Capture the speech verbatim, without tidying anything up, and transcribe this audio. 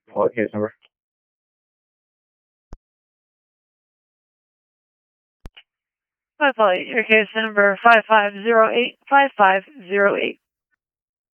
What case number? My apologies. Your case number five five zero eight five five zero eight.